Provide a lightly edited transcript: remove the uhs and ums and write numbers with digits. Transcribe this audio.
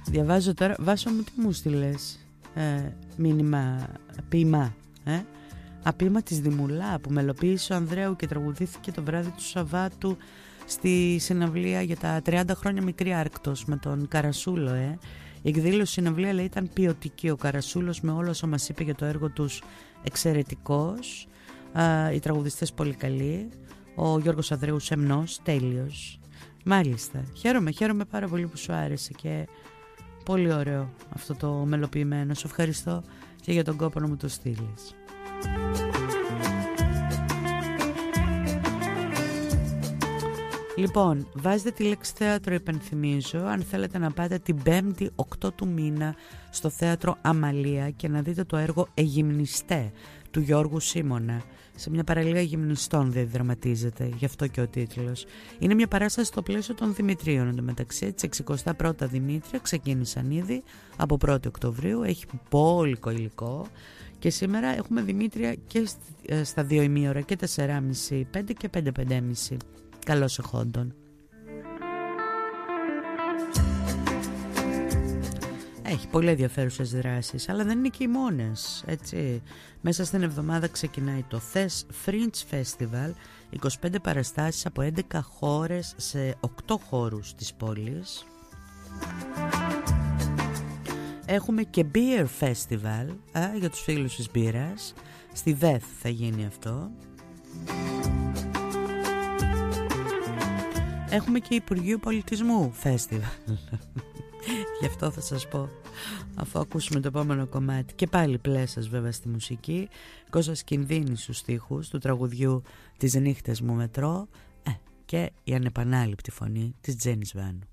Διαβάζω τώρα. Βάσο μου, τι μου στείλες? Μήνυμα, ποίημα, Απίμα της Δημουλά που μελοποίησε ο Ανδρέου και τραγουδήθηκε το βράδυ του Σαββάτου στη συναυλία για τα 30 χρόνια Μικρή Άρκτος με τον Καρασούλο. Η εκδήλωση συναυλία, λέει, ήταν ποιοτική. Ο Καρασούλος με όλα όσα μας είπε για το έργο τους εξαιρετικός, οι τραγουδιστές πολύ καλοί, ο Γιώργος Ανδρέου σεμνός, τέλειος. Μάλιστα, χαίρομαι πάρα πολύ που σου άρεσε και πολύ ωραίο αυτό το μελοποιημένο. Σου ευχαριστώ και για τον κόπο να μου το στείλεις. Λοιπόν, βάζετε τη λέξη θέατρο, υπενθυμίζω, αν θέλετε να πάτε την 5η 8 του μήνα στο θέατρο Αμαλία και να δείτε το έργο «Αιγυμνηστέ» του Γιώργου Σίμωνα. Σε μια παραλία γυμνιστών διαδραματίζεται, γι' αυτό και ο τίτλος. Είναι μια παράσταση στο πλαίσιο των Δημητρίων. Εν τω μεταξύ, τις 61 Δημήτρια ξεκίνησαν ήδη από 1η Οκτωβρίου. Έχει πόλικο υλικό. Και σήμερα έχουμε Δημήτρια και στα 2 ημίωρα και 4,5, 5 και 5,5. Καλώς εχόντων. Έχει πολύ ενδιαφέρουσες δράσεις, αλλά δεν είναι και οι μόνες, έτσι. Μέσα στην εβδομάδα ξεκινάει το Θες Fringe Festival, 25 παραστάσεις από 11 χώρες σε 8 χώρους της πόλης. Έχουμε και Beer Festival, για τους φίλους της μπύρας. Στη ΔΕΘ θα γίνει αυτό. Έχουμε και Υπουργείο Πολιτισμού Festival. Γι' αυτό θα σας πω, αφού ακούσουμε το επόμενο κομμάτι. Και πάλι πλέσας βέβαια στη μουσική. Κώστας Κινδύνης στους στίχους του τραγουδιού «Τις νύχτες μου μετρώ», και η ανεπανάληπτη φωνή της Τζένις Βάνου.